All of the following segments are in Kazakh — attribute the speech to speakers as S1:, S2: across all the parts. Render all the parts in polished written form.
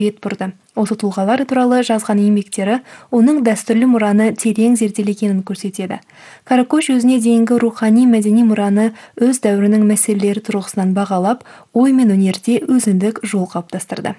S1: бет бұрды. Осы тұлғалар туралы жазған еңбектері оның дәстүрлі мұраны терең зерделегенін көрсетеді. Каракош өзіне дейінгі рухани мәдени мұраны өз дәуірінің мәселелері тұрғысынан бағалап, ой мен өнерде өзіндік жол қалыптастырды.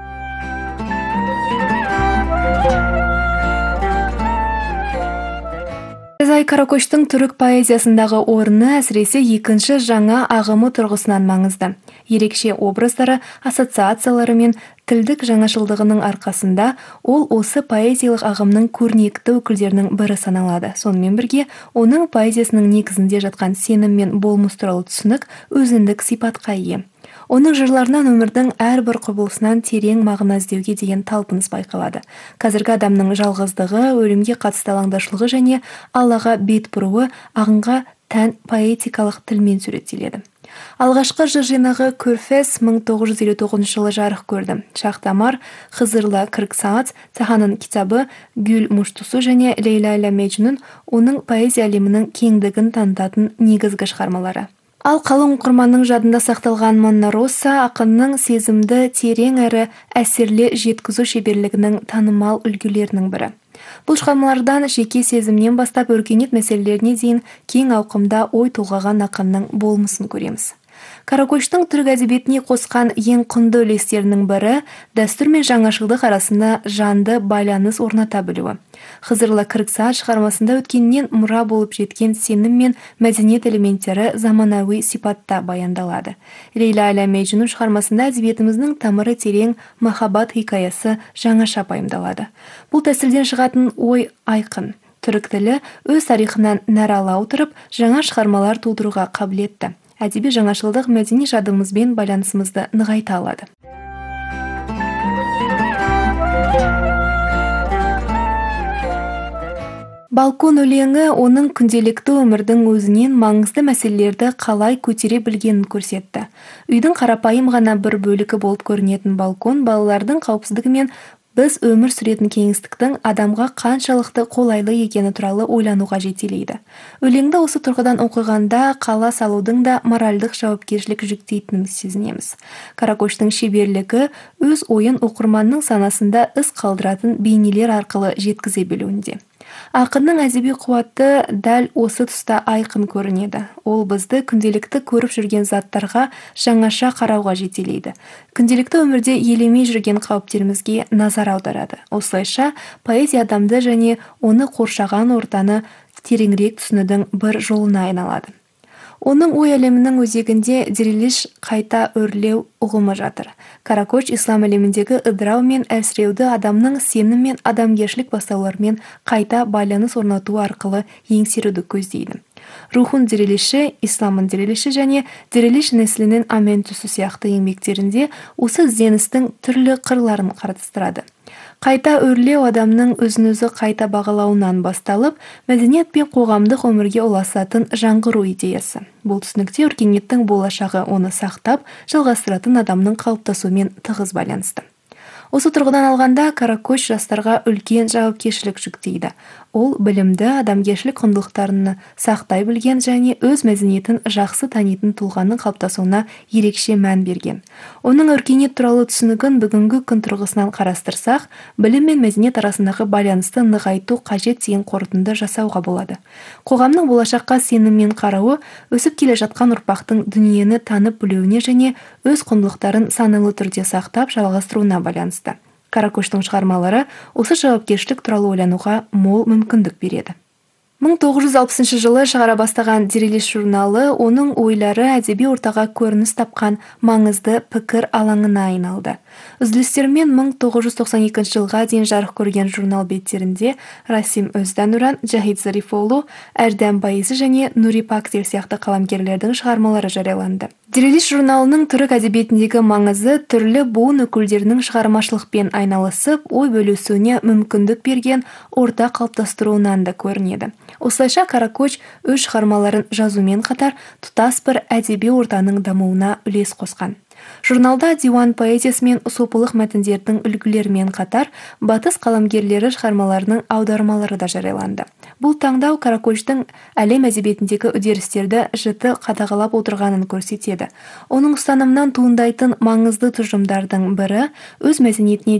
S1: Резай Каракоштың түрік поэзиясындағы орны әсіресе екінші жаңа ағымы тұрғысынан маңызды. Ерекше образдары, ассоциациялары мен тілдік жаңашылдығының арқасында ол осы поэзиялық ағымның көрнекті өкілдерінің бірі саналады. Сонымен бірге, оның поэзиясының негізінде жатқан сенім мен болмыс туралы түсінік өзіндік сипатқа ие. Оның жырларынан өмірдің әрбір құбылысынан терең мағына іздеуге деген талпыныс байқалады. Қазіргі адамның жалғыздығы, өлімге қатысты алаңдаушылығы және Аллаға бет бұруы ағынға тән поэтикалық тілмен суреттеледі. Алғашқы жыр жинағы Көрфез 1959 жылы жарық көрді. Шахтамар, Хызырла Кырксаат, Саханың китабы, Гүл Муштусу және Лейла ля Меджнун оның поэзия әлемінің кеңдігін танытатын негізгі шығармалары. Ал қалың оқырманның жадында сақталған Монна Росса ақынның сезімді терең әрі әсерлі жеткізу шеберлігінің танымал үлгілерінің бірі. Бұл шығармалардан жеке сезімнен бастап өркениет мәселелеріне дейін кең ауқымда ой толғаған ақынның болмысын көреміз. Каракоштың түрік әдебиетіне қосқан ең құнды үлестерінің бірі дәстүр мен жаңашылдық арасында жанды байланыс орната білуі. Хызырла Кырксаат шығармасында өткеннен мұра болып жеткен сенім мен мәдениет элементтері заманауи сипатта баяндалады. Лейла ля Меджнун шығармасында әдебиетіміздің тамыры терең махаббат хикаясы жаңаша пайымдалады. Бұл тәсілден шығатын ой айқын. Түрік тілі өз тарихынан нәр ала отырып, жаңа шығармалар тудыруға қабілетті. Әдеби жаңашылдық мәдени жадымызбен байланысымызды нығайта алады. Балкон өлеңі оның күнделікті өмірдің өзінен маңызды мәселелерді қалай көтере білгенін көрсетті. Үйдің қарапайым ғана бір бөлігі болып көрінетін балкон балалардың қауіпсіздігі мен біз өмір сүретін кеңістіктің адамға қаншалықты қолайлы екені туралы ойлануға жетелейді. Өлеңді осы тұрғыдан оқығанда қала салудың да моральдық жауапкершілік жүктейтінін сезінеміз. Каракоштың шеберлігі өз ойын оқырманның санасында із қалдыратын бейнелер арқылы жеткізе білуінде. Ақынның әдеби қуаты дәл осы тұста айқын көрінеді. Ол бізді күнделікті көріп жүрген заттарға жаңаша қарауға жетелейді. Күнделікті өмірде елемей жүрген қауіптерімізге назар аударады. Осылайша поэзия адамды және оны қоршаған ортаны тереңірек түсінудің бір жолына айналады. Оның ой әлемінің өзегінде дирилиш қайта өрлеу ұғымы жатыр. Каракош ислам әлеміндегі ыдырау мен әлсіреуді адамның сенім мен адамгершілік бастауларымен қайта байланыс орнату арқылы еңсеруді көздейді. Рухун дирилиші, исламын дирилиші және дирилиш нәсілінің амен түсі сияқты еңбектерінде осы ізденістің түрлі қырларын қарастырады. Қайта өрлеу адамның өзін-өзі қайта бағалауынан басталып, мәдениет пен қоғамдық өмірге ұласатын жаңғыру идеясы. Бұл түсінікте өркениеттің болашағы оны сақтап, жалғастыратын адамның қалыптасуымен тығыз байланысты. Осы тұрғыдан алғанда Каракош жастарға үлкен жауапкершілік жүктейді. Ол білімді, адамгершілік құндылықтарын сақтай білген және өз мәдениетін жақсы танитын тұлғаның қалыптасуына ерекше мән берген. Оның өркениет туралы түсінігін бүгінгі күн тұрғысынан қарастырсақ, білім мен мәдениет арасындағы байланысты нығайту қажет деген қорытынды жасауға болады. Қоғамның болашаққа сеніммен қарауы өсіп келе жатқан ұрпақтың дүниені танып білуіне және өз құндылықтарын саналы түрде сақтап жалғастыруына байланысты. Каракоштың шығармалары осы жауапкершілік туралы ойлануға мол мүмкіндік береді. 1960 жылы шығара бастаған Дирилиш журналы оның ойлары әдеби ортаға көрініс тапқан маңызды пікір алаңына айналды. Үзілістермен 1992 жылға дейін жарық көрген журнал беттерінде Расим Өздануран, Жахид Зарифолу, Әрдәм Байысы және Нури Пактел сияқты қаламгерлердің шығармалары жарияланды. Дирилиш журналының түрік әдебиетіндегі маңызы түрлі буын өкілдерінің шығармашылықпен айналысып, ой бөлісуіне мүмкіндік берген орта қалыптастыруынан да көрінеді. Осылайша Каракош өз шығармаларын жазумен қатар тұтас бір әдеби ортаның дамуына үлес қосқан. Журналда диуан поэзиясы мен сопылық мәтіндердің үлгілерімен қатар батыс қаламгерлері шығармаларының аудармалары да жарияланды. Бұл таңдау Каракөчтің әлем әдебиетіндегі үдерістерді жіті қадағалап отырғанын көрсетеді. Оның ұстанымынан туындайтын маңызды тұжырымдардың бірі өз мәдениетіне